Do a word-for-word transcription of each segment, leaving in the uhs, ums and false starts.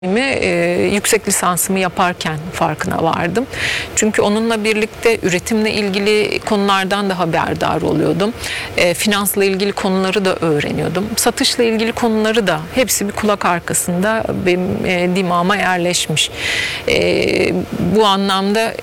E, yüksek lisansımı yaparken farkına vardım. Çünkü onunla birlikte üretimle ilgili konulardan da haberdar oluyordum. E, finansla ilgili konuları da öğreniyordum. Satışla ilgili konuları da hepsi bir kulak arkasında benim e, dimağıma yerleşmiş. E, bu anlamda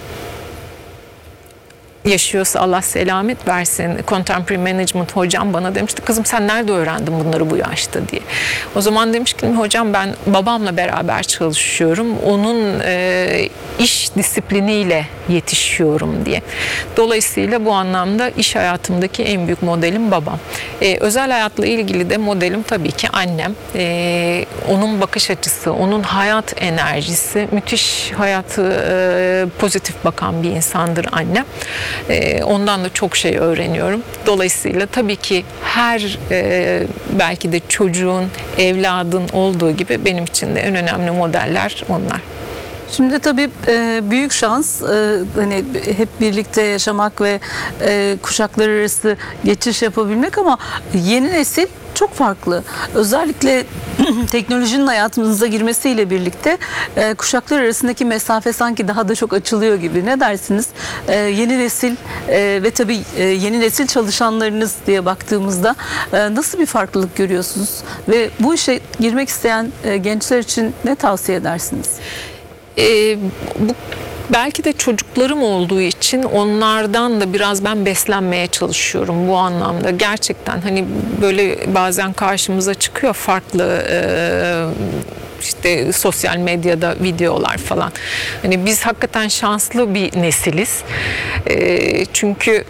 yaşıyorsa Allah selamet versin. Contemporary Management hocam bana demişti, kızım sen nerede öğrendin bunları bu yaşta diye. O zaman demiş ki hocam ben babamla beraber çalışıyorum. Onun e, iş disipliniyle yetişiyorum diye. Dolayısıyla bu anlamda iş hayatımdaki en büyük modelim babam. E, özel hayatla ilgili de modelim tabii ki annem. E, onun bakış açısı, onun hayat enerjisi, müthiş hayatı e, pozitif bakan bir insandır annem. E, ondan da çok şey öğreniyorum. Dolayısıyla tabii ki her e, belki de çocuğun, evladın olduğu gibi benim için de en önemli modeller onlar. Şimdi tabii e, büyük şans e, hani hep birlikte yaşamak ve e, kuşaklar arası geçiş yapabilmek, ama yeni nesil çok farklı. Özellikle teknolojinin hayatımıza girmesiyle birlikte e, kuşaklar arasındaki mesafe sanki daha da çok açılıyor gibi. Ne dersiniz? E, yeni nesil e, ve tabii e, yeni nesil çalışanlarınız diye baktığımızda e, nasıl bir farklılık görüyorsunuz? Ve bu işe girmek isteyen e, gençler için ne tavsiye edersiniz? Ee, bu belki de çocuklarım olduğu için onlardan da biraz ben beslenmeye çalışıyorum bu anlamda. Gerçekten hani böyle bazen karşımıza çıkıyor farklı e, işte sosyal medyada videolar falan. Hani biz hakikaten şanslı bir nesiliz. E, çünkü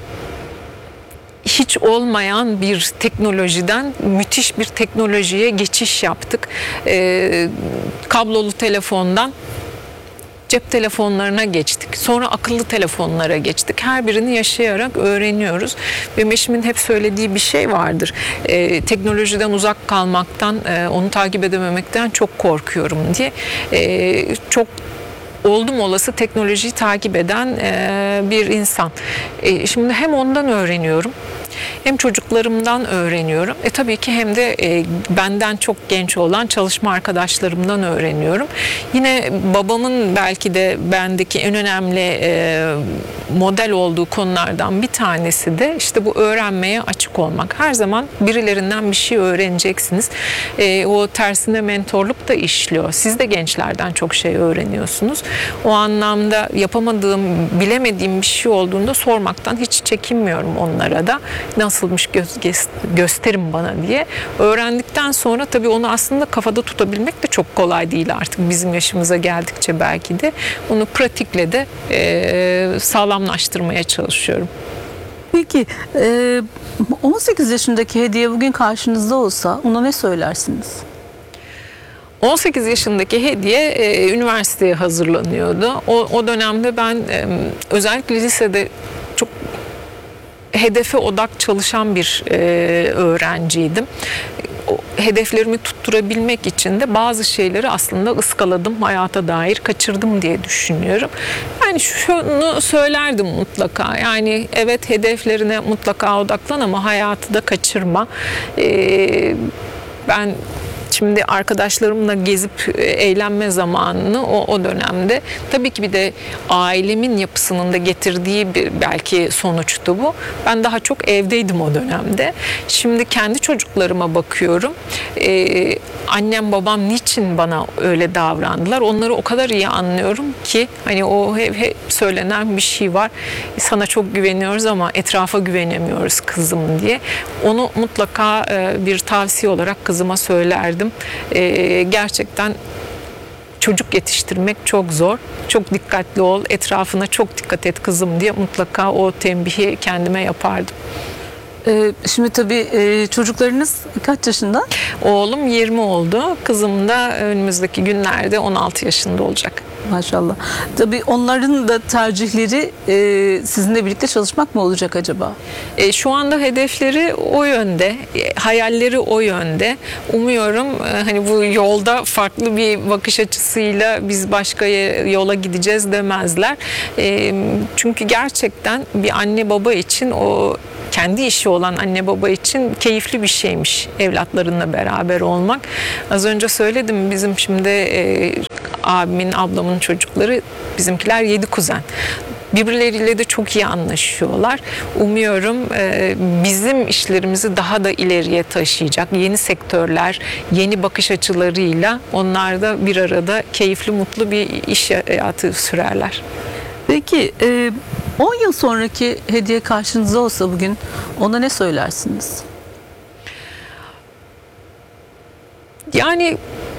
hiç olmayan bir teknolojiden müthiş bir teknolojiye geçiş yaptık. E, kablolu telefondan cep telefonlarına geçtik. Sonra akıllı telefonlara geçtik. Her birini yaşayarak öğreniyoruz. Benim eşimin hep söylediği bir şey vardır. Ee, teknolojiden uzak kalmaktan, e, onu takip edememekten çok korkuyorum diye. Ee, çok oldum olası teknolojiyi takip eden e, bir insan. E, şimdi hem ondan öğreniyorum, hem çocuklarımdan öğreniyorum. E tabii ki hem de e, benden çok genç olan çalışma arkadaşlarımdan öğreniyorum. Yine babamın belki de bendeki en önemli e, model olduğu konulardan bir tanesi de işte bu öğrenmeye açık olmak. Her zaman birilerinden bir şey öğreneceksiniz. E, o tersine mentorluk da işliyor. Siz de gençlerden çok şey öğreniyorsunuz. O anlamda yapamadığım, bilemediğim bir şey olduğunda sormaktan hiç çekinmiyorum onlara da. Nasılmış göz, gösterin bana diye. Öğrendikten sonra tabii onu aslında kafada tutabilmek de çok kolay değil artık bizim yaşımıza geldikçe belki de. Onu pratikle de e, sağlamlaştırmaya çalışıyorum. Peki on sekiz yaşındaki Hediye bugün karşınızda olsa ona ne söylersiniz? on sekiz yaşındaki Hediye e, üniversiteye hazırlanıyordu. O, o dönemde ben e, özellikle lisede çok hedefe odak çalışan bir e, öğrenciydim. O hedeflerimi tutturabilmek için de bazı şeyleri aslında ıskaladım, hayata dair kaçırdım diye düşünüyorum. Yani şunu söylerdim mutlaka. Yani evet, hedeflerine mutlaka odaklan ama hayatı da kaçırma. E, ben Şimdi arkadaşlarımla gezip eğlenme zamanını o, o dönemde, tabii ki bir de ailemin yapısının da getirdiği bir belki sonuçtu bu. Ben daha çok evdeydim o dönemde. Şimdi kendi çocuklarıma bakıyorum. Ee, annem babam niçin bana öyle davrandılar? Onları o kadar iyi anlıyorum ki hani o hep, hep söylenen bir şey var. Sana çok güveniyoruz ama etrafa güvenemiyoruz kızım diye. Onu mutlaka e, bir tavsiye olarak kızıma söylerdim. Ee, gerçekten çocuk yetiştirmek çok zor. Çok dikkatli ol, etrafına çok dikkat et kızım diye mutlaka o tembihi kendime yapardım. Ee, şimdi tabii e, çocuklarınız kaç yaşında? Oğlum yirmi oldu. Kızım da önümüzdeki günlerde on altı yaşında olacak. Maşallah. Tabii onların da tercihleri e, sizinle birlikte çalışmak mı olacak acaba? E, şu anda hedefleri o yönde, e, hayalleri o yönde. Umuyorum e, hani bu yolda farklı bir bakış açısıyla biz başka yola gideceğiz demezler. E, çünkü gerçekten bir anne baba için o kendi işi olan anne baba için keyifli bir şeymiş evlatlarınla beraber olmak. Az önce söyledim, bizim şimdi e, abimin, ablamın çocukları, bizimkiler yedi kuzen. Birbirleriyle de çok iyi anlaşıyorlar. Umuyorum e, bizim işlerimizi daha da ileriye taşıyacak yeni sektörler, yeni bakış açılarıyla onlar da bir arada keyifli, mutlu bir iş hayatı sürerler. Peki e, on yıl sonraki Hediye karşınızda olsa bugün ona ne söylersiniz? Yani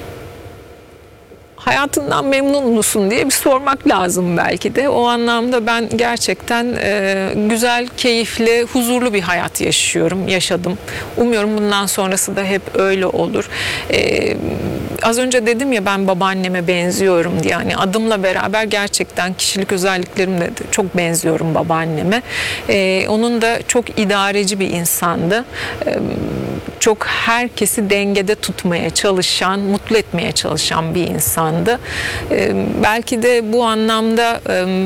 hayatından memnun musun diye bir sormak lazım belki de. O anlamda ben gerçekten e, güzel, keyifli, huzurlu bir hayat yaşıyorum, yaşadım. Umuyorum bundan sonrası da hep öyle olur. E, az önce dedim ya, ben babaanneme benziyorum diye. Yani adımla beraber gerçekten kişilik özelliklerimle de çok benziyorum babaanneme. E, onun da çok idareci bir insandı. E, çok herkesi dengede tutmaya çalışan, mutlu etmeye çalışan bir insandı. Ee, belki de bu anlamda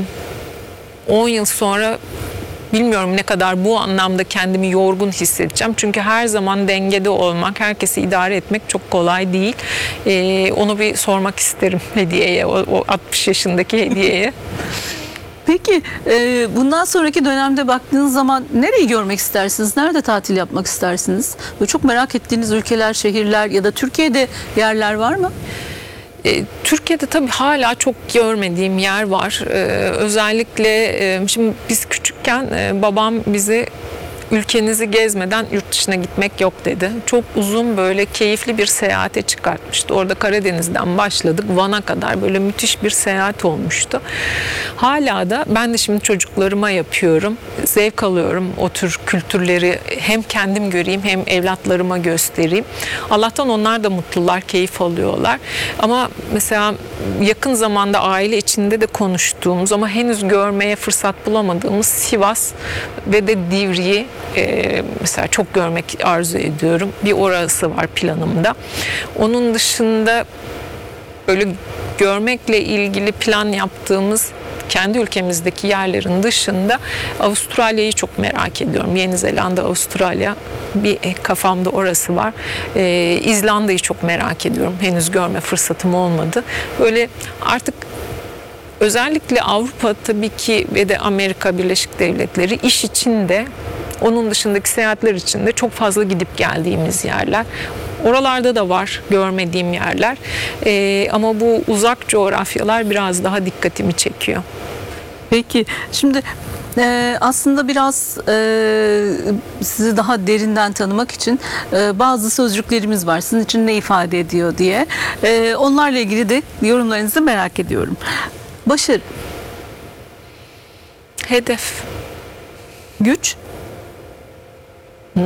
on yıl sonra bilmiyorum ne kadar bu anlamda kendimi yorgun hissedeceğim. Çünkü her zaman dengede olmak, herkesi idare etmek çok kolay değil. Ee, onu bir sormak isterim Hediye'ye, o, o altmış yaşındaki Hediye'ye. Peki e, bundan sonraki dönemde baktığınız zaman nereyi görmek istersiniz? Nerede tatil yapmak istersiniz? Böyle çok merak ettiğiniz ülkeler, şehirler ya da Türkiye'de yerler var mı? E, Türkiye'de tabii hala çok görmediğim yer var. E, özellikle e, şimdi biz küçükken e, babam bize ülkenizi gezmeden yurt dışına gitmek yok dedi. Çok uzun, böyle keyifli bir seyahate çıkartmıştı. Orada Karadeniz'den başladık, Van'a kadar böyle müthiş bir seyahat olmuştu. Hala da ben de şimdi çocuklarıma yapıyorum. Zevk alıyorum o tür kültürleri, hem kendim göreyim hem evlatlarıma göstereyim. Allah'tan onlar da mutlular, keyif alıyorlar. Ama mesela yakın zamanda aile içinde de konuştuğumuz ama henüz görmeye fırsat bulamadığımız Sivas ve de Divriği Ee, mesela çok görmek arzu ediyorum. Bir orası var planımda. Onun dışında böyle görmekle ilgili plan yaptığımız kendi ülkemizdeki yerlerin dışında Avustralya'yı çok merak ediyorum. Yeni Zelanda, Avustralya, bir kafamda orası var. Ee, İzlanda'yı çok merak ediyorum. Henüz görme fırsatım olmadı. Böyle artık özellikle Avrupa tabii ki ve de Amerika Birleşik Devletleri iş için de, onun dışındaki seyahatler için de çok fazla gidip geldiğimiz yerler. Oralarda da var görmediğim yerler. Ee, ama bu uzak coğrafyalar biraz daha dikkatimi çekiyor. Peki şimdi e, aslında biraz e, sizi daha derinden tanımak için e, bazı sözcüklerimiz var. Sizin için ne ifade ediyor diye. E, onlarla ilgili de yorumlarınızı merak ediyorum. Başarı. Hedef. Güç. Hmm.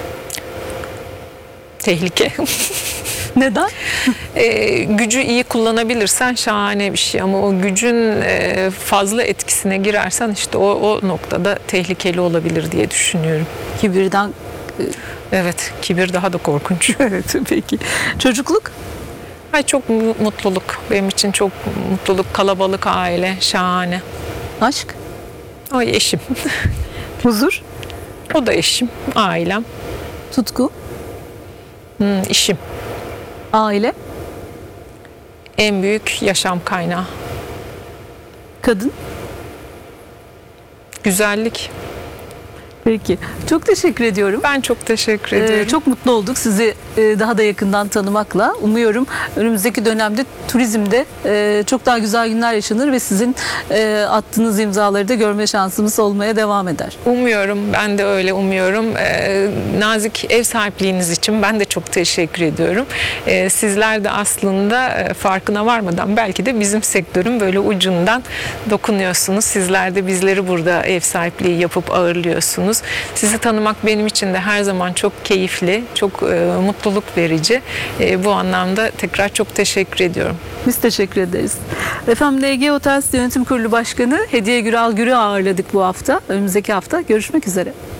Tehlike. Neden? e, gücü iyi kullanabilirsen şahane bir şey, ama o gücün e, fazla etkisine girersen işte o, o noktada tehlikeli olabilir diye düşünüyorum. Kibirden. Evet, kibir daha da korkunç. Evet, peki. Çocukluk? Ay, çok mu- mutluluk. Benim için çok mutluluk, kalabalık aile, şahane. Aşk? Ay, eşim. Huzur? O da eşim, ailem, Tutku? hmm, işim. Aile? En büyük yaşam kaynağı. Kadın? Güzellik. Peki. Çok teşekkür ediyorum. Ben çok teşekkür Ee, ediyorum. çok mutlu olduk sizi e, daha da yakından tanımakla. Umuyorum önümüzdeki dönemde turizmde e, çok daha güzel günler yaşanır ve sizin e, attığınız imzaları da görme şansımız olmaya devam eder. Umuyorum, ben de öyle umuyorum. Ee, nazik ev sahipliğiniz için ben de çok teşekkür ediyorum. Ee, sizler de aslında e, farkına varmadan belki de bizim sektörün böyle ucundan dokunuyorsunuz. Sizler de bizleri burada ev sahipliği yapıp ağırlıyorsunuz. Sizi tanımak benim için de her zaman çok keyifli, çok e, mutluluk verici. E, bu anlamda tekrar çok teşekkür ediyorum. Biz teşekkür ederiz. Efendim, L G Hotels Yönetim Kurulu Başkanı Hediye Güral Gür'ü ağırladık bu hafta. Önümüzdeki hafta görüşmek üzere.